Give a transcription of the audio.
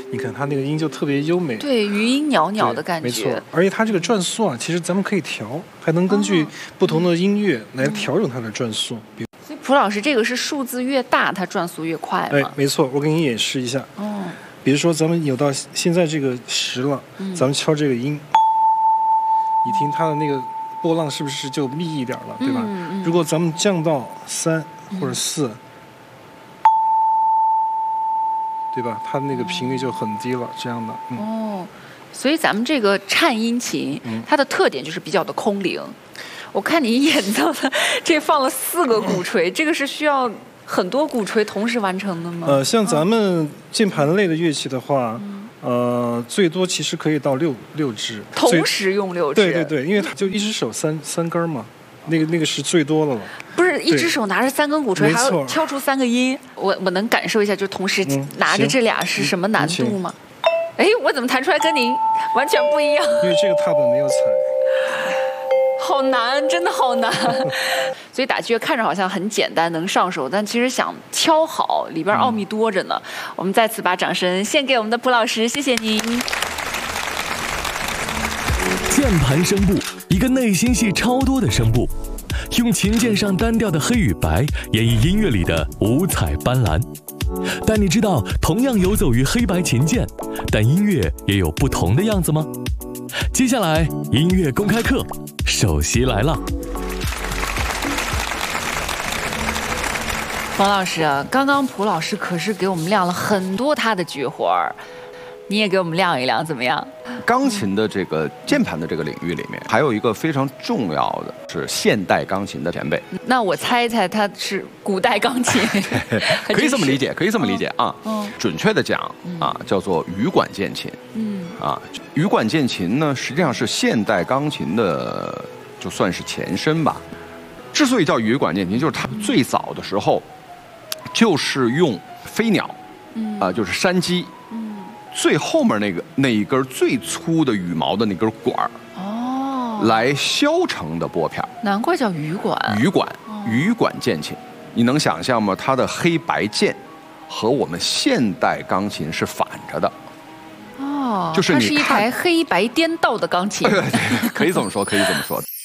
你看它那个音就特别优美， 对，余音袅袅的感觉。 没错，而且它这个转速啊，其实咱们可以调，还能根据不同的音乐来调整它的转速。 所以蒲老师，这个是数字越大，它转速越快吗？ 哎，没错，我给你演示一下。 哦， 比如说咱们有到现在这个10了，咱们敲这个音，你听它的那个波浪是不是就密一点了，对吧？如果咱们降到3或者4。对吧？它那个频率就很低了，这样的。 哦，所以咱们这个颤音琴，它的特点就是比较的空灵。我看你演奏的这放了4个鼓槌，这个是需要很多鼓槌同时完成的吗？ 像咱们键盘类的乐器的话，最多其实可以到六支， 同时用6支。 对，因为它就一只手三根嘛。那个是最多的了， 不是一只手拿着3根鼓槌，还要敲出3个音。我能感受一下，就同时拿着这俩是什么难度吗？哎，我怎么弹出来跟您完全不一样？ 因为这个踏板没有踩， 好难，真的好难。所以打击乐看着好像很简单，能上手，但其实想敲好，里边奥秘多着呢。我们再次把掌声献给我们的蒲老师，谢谢您。 键盘声部，一个内心戏超多的声部，用琴键上单调的黑与白演绎音乐里的五彩斑斓。但你知道，同样游走于黑白琴键，但音乐也有不同的样子吗？接下来，音乐公开课，首席来了。 冯老师啊，刚刚蒲老师可是给我们亮了很多他的绝活儿，你也给我们亮一亮，怎么样？ 钢琴的这个键盘的这个领域里面，还有一个非常重要的是现代钢琴的前辈。 那我猜一猜，它是古代钢琴， 可以这么理解，可以这么理解啊。准确的讲啊，叫做羽管键琴。羽管键琴呢，实际上是现代钢琴的，就算是前身吧。之所以叫羽管键琴，就是它最早的时候，就是用飞鸟，就是山鸡。最后面那一根最粗的羽毛的那根管儿，来削成的拨片， 难怪叫羽管。 羽管键琴，你能想象吗？它的黑白键和我们现代钢琴是反着的。就是它是一台黑白颠倒的钢琴。 对，可以这么说，可以这么说。